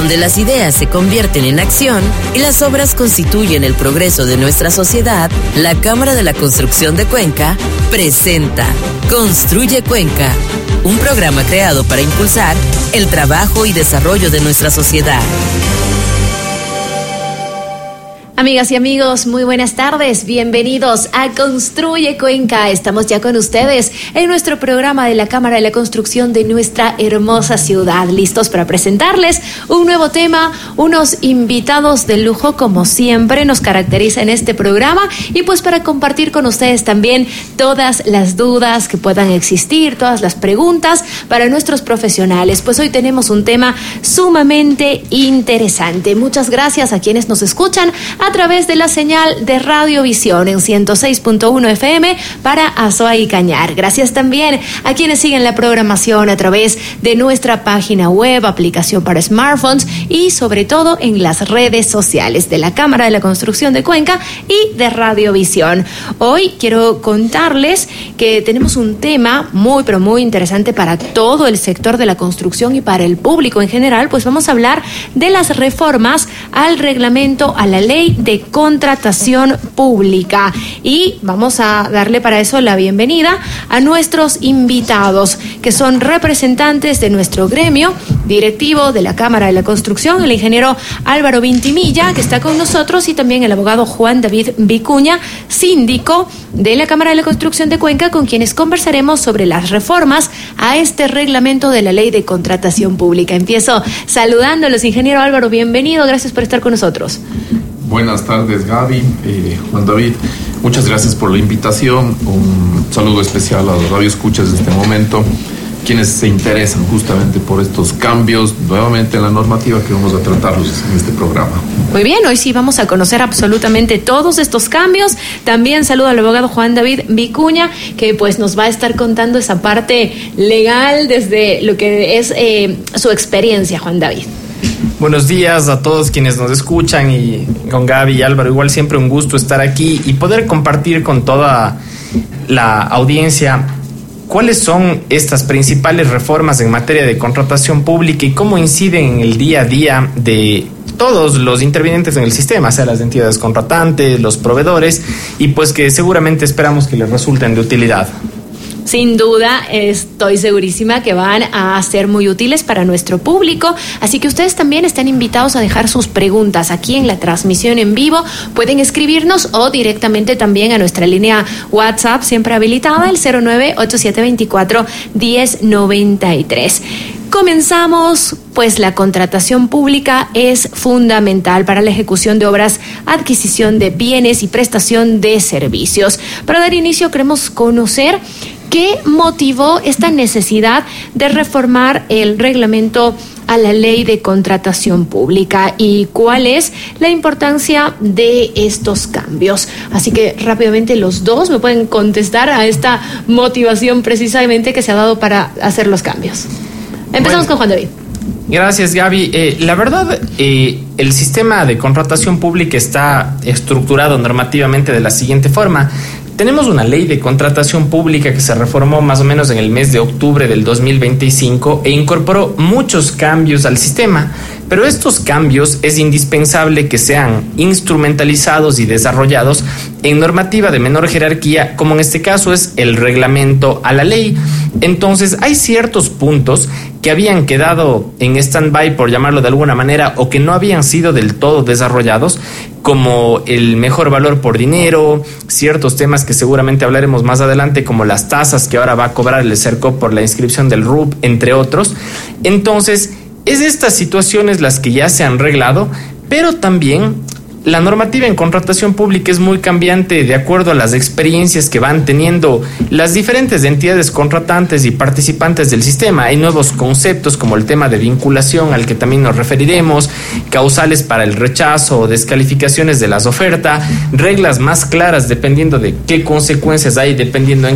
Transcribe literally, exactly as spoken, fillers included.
donde las ideas se convierten en acción y las obras constituyen el progreso de nuestra sociedad, la Cámara de la Construcción de Cuenca presenta Construye Cuenca, un programa creado para impulsar el trabajo y desarrollo de nuestra sociedad. Amigas y amigos, muy buenas tardes. Bienvenidos a Construye Cuenca. Estamos ya con ustedes en nuestro programa de la Cámara de la Construcción de nuestra hermosa ciudad. Listos para presentarles un nuevo tema, unos invitados de lujo como siempre nos caracteriza en este programa y pues para compartir con ustedes también todas las dudas que puedan existir, todas las preguntas para nuestros profesionales. Pues hoy tenemos un tema sumamente interesante. Muchas gracias a quienes nos escuchan a través de la señal de Radiovisión en ciento seis punto uno F M para Azua y Cañar. Gracias también a quienes siguen la programación a través de nuestra página web, aplicación para smartphones y sobre todo en las redes sociales de la Cámara de la Construcción de Cuenca y de Radiovisión. Hoy quiero contarles que tenemos un tema muy pero muy interesante para todo el sector de la construcción y para el público en general, pues vamos a hablar de las reformas al reglamento, a la ley de contratación pública y vamos a darle para eso la bienvenida a nuestros invitados que son representantes de nuestro gremio directivo de la Cámara de la Construcción, el ingeniero Álvaro Vintimilla que está con nosotros y también el abogado Juan David Vicuña, síndico de la Cámara de la Construcción de Cuenca, con quienes conversaremos sobre las reformas a este reglamento de la ley de contratación pública. Empiezo saludándolos, ingeniero Álvaro, bienvenido, gracias por estar con nosotros. Buenas tardes, Gaby, eh, Juan David, muchas gracias por la invitación. Un saludo especial a los radioescuchas de este momento, quienes se interesan justamente por estos cambios nuevamente en la normativa que vamos a tratarlos en este programa. Muy bien, hoy sí vamos a conocer absolutamente todos estos cambios. También saludo al abogado Juan David Vicuña, que pues nos va a estar contando esa parte legal desde lo que es eh, su experiencia, Juan David. Buenos días a todos quienes nos escuchan y con Gaby y Álvaro, igual siempre un gusto estar aquí y poder compartir con toda la audiencia cuáles son estas principales reformas en materia de contratación pública y cómo inciden en el día a día de todos los intervinientes en el sistema, sea las entidades contratantes, los proveedores, y pues que seguramente esperamos que les resulten de utilidad. Sin duda, estoy segurísima que van a ser muy útiles para nuestro público, así que ustedes también están invitados a dejar sus preguntas aquí en la transmisión en vivo. Pueden escribirnos o directamente también a nuestra línea WhatsApp, siempre habilitada, el cero nueve ocho siete dos cuatro uno cero nueve tres. Comenzamos, pues la contratación pública es fundamental para la ejecución de obras, adquisición de bienes y prestación de servicios. Para dar inicio queremos conocer ¿qué motivó esta necesidad de reformar el reglamento a la ley de contratación pública y cuál es la importancia de estos cambios? Así que rápidamente los dos me pueden contestar a esta motivación precisamente que se ha dado para hacer los cambios. Empezamos bueno, con Juan David. Gracias, Gaby. Eh, la verdad, eh, el sistema de contratación pública está estructurado normativamente de la siguiente forma. Tenemos una ley de contratación pública que se reformó más o menos en el mes de octubre del dos mil veinticinco e incorporó muchos cambios al sistema, pero estos cambios es indispensable que sean instrumentalizados y desarrollados en normativa de menor jerarquía, como en este caso es el reglamento a la ley. Entonces hay ciertos puntos que habían quedado en stand-by, por llamarlo de alguna manera, o que no habían sido del todo desarrollados, como el mejor valor por dinero, ciertos temas que seguramente hablaremos más adelante, como las tasas que ahora va a cobrar el SERCOP por la inscripción del R U P, entre otros. Entonces, es estas situaciones las que ya se han arreglado, pero también la normativa en contratación pública es muy cambiante de acuerdo a las experiencias que van teniendo las diferentes entidades contratantes y participantes del sistema. Hay nuevos conceptos como el tema de vinculación, al que también nos referiremos, causales para el rechazo o descalificaciones de las ofertas, reglas más claras dependiendo de qué consecuencias hay, dependiendo en